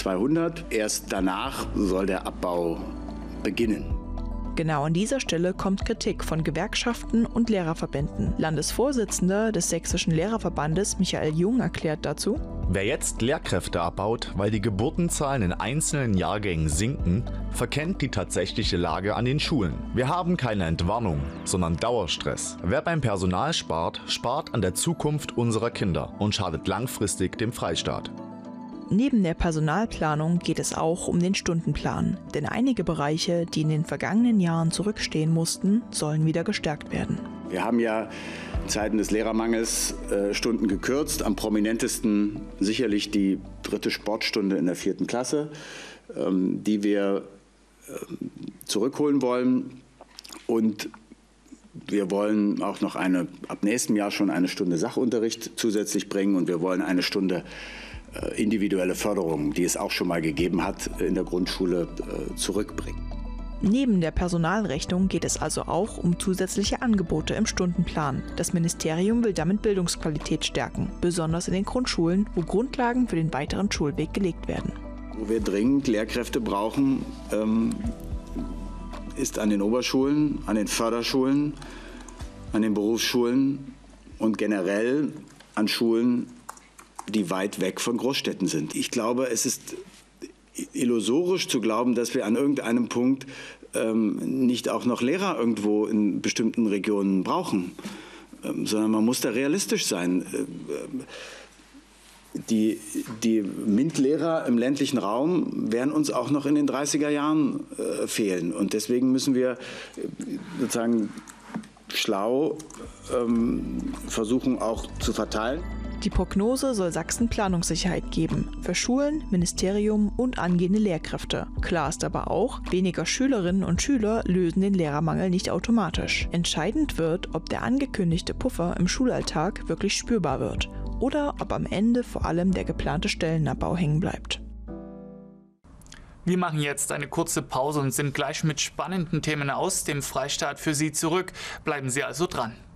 200. Erst danach soll der Abbau beginnen. Genau an dieser Stelle kommt Kritik von Gewerkschaften und Lehrerverbänden. Landesvorsitzender des Sächsischen Lehrerverbandes Michael Jung erklärt dazu: Wer jetzt Lehrkräfte abbaut, weil die Geburtenzahlen in einzelnen Jahrgängen sinken, verkennt die tatsächliche Lage an den Schulen. Wir haben keine Entwarnung, sondern Dauerstress. Wer beim Personal spart, spart an der Zukunft unserer Kinder und schadet langfristig dem Freistaat. Neben der Personalplanung geht es auch um den Stundenplan. Denn einige Bereiche, die in den vergangenen Jahren zurückstehen mussten, sollen wieder gestärkt werden. Wir haben ja in Zeiten des Lehrermangels Stunden gekürzt. Am prominentesten sicherlich die 3. Sportstunde in der 4. Klasse, die wir zurückholen wollen. Und wir wollen auch noch ab nächstem Jahr schon eine Stunde Sachunterricht zusätzlich bringen. Und wir wollen eine Stunde individuelle Förderung, die es auch schon mal gegeben hat, in der Grundschule zurückbringen. Neben der Personalrechnung geht es also auch um zusätzliche Angebote im Stundenplan. Das Ministerium will damit Bildungsqualität stärken, besonders in den Grundschulen, wo Grundlagen für den weiteren Schulweg gelegt werden. Wo wir dringend Lehrkräfte brauchen, ist an den Oberschulen, an den Förderschulen, an den Berufsschulen und generell an Schulen, die weit weg von Großstädten sind. Ich glaube, es ist illusorisch zu glauben, dass wir an irgendeinem Punkt nicht auch noch Lehrer irgendwo in bestimmten Regionen brauchen, sondern man muss da realistisch sein. Die MINT-Lehrer im ländlichen Raum werden uns auch noch in den 30er Jahren fehlen. Und deswegen müssen wir sozusagen schlau versuchen, auch zu verteilen. Die Prognose soll Sachsen Planungssicherheit geben, für Schulen, Ministerium und angehende Lehrkräfte. Klar ist aber auch, weniger Schülerinnen und Schüler lösen den Lehrermangel nicht automatisch. Entscheidend wird, ob der angekündigte Puffer im Schulalltag wirklich spürbar wird oder ob am Ende vor allem der geplante Stellenabbau hängen bleibt. Wir machen jetzt eine kurze Pause und sind gleich mit spannenden Themen aus dem Freistaat für Sie zurück. Bleiben Sie also dran.